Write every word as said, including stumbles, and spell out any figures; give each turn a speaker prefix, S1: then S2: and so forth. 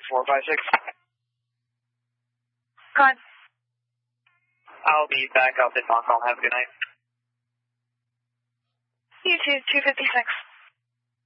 S1: four five six.
S2: Gone.
S1: I'll be back up in Hong Kong. Have a good night.
S2: You too, two fifty-six.